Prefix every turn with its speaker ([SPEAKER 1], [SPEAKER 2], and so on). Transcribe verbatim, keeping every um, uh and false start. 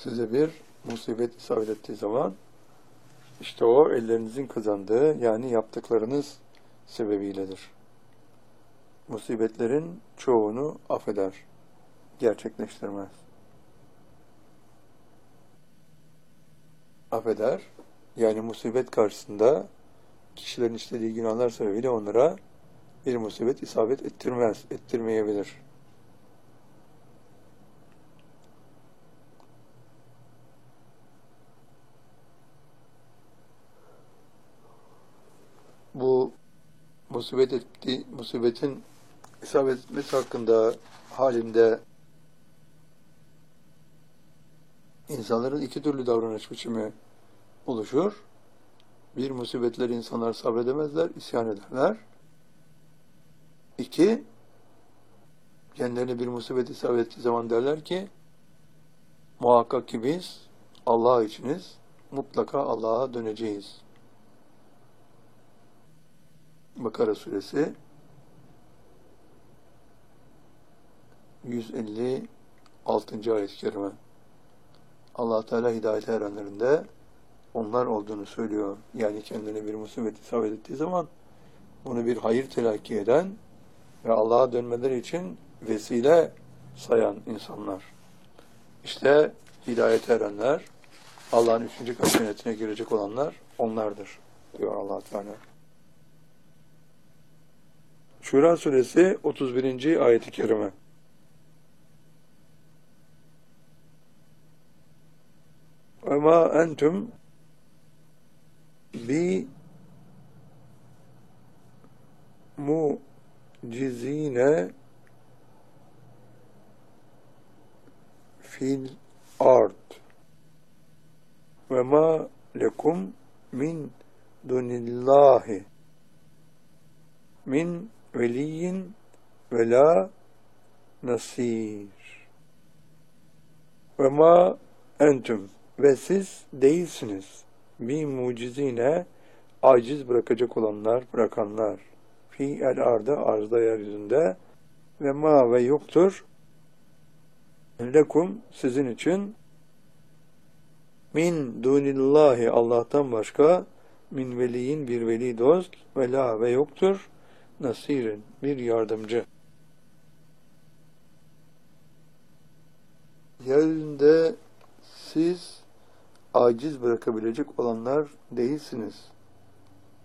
[SPEAKER 1] size bir musibet isabet ettiği zaman, işte o ellerinizin kazandığı, yani yaptıklarınız sebebiyledir. Musibetlerin çoğunu affeder, gerçekleştirmez. Affeder, yani musibet karşısında kişilerin işlediği günahlar sebebiyle onlara bir musibet isabet ettirmez, ettirmeyebilir. Bu musibet etti, musibetin isabet etmesi hakkında halinde insanların iki türlü davranış biçimi oluşur. Bir, musibetleri insanlar sabredemezler, isyan ederler. İki, kendilerine bir musibet isabet ettiği zaman derler ki, muhakkak ki biz Allah içiniz, mutlaka Allah'a döneceğiz. Bakara suresi yüz elli altıncı ayet-i kerime. Allah Teala hidayete erenlerinde onlar olduğunu söylüyor. Yani kendine bir musibet isabet ettiği zaman bunu bir hayır telakki eden ve Allah'a dönmeleri için vesile sayan insanlar. İşte hidayete erenler, Allah'ın üçüncü kat cennetine girecek olanlar onlardır, diyor Allah Teala. Şura suresi otuz birinci ayet-i kerime. وَمَا أَنْتُمْ bi mucizine fil ard ve ma lekum min dunillahi min veliyyin ve la nasir. Ve ma entüm, ve siz değilsiniz bir mucizine, aciz bırakacak olanlar, bırakanlar, fi el arda, arzda, yeryüzünde, ve ma, ve yoktur lekum, sizin için, min dunillahi, Allah'tan başka, min veliyin, bir veli dost, ve la, ve yoktur nasirin, bir yardımcı. Yeryüzünde siz aciz bırakabilecek olanlar değilsiniz.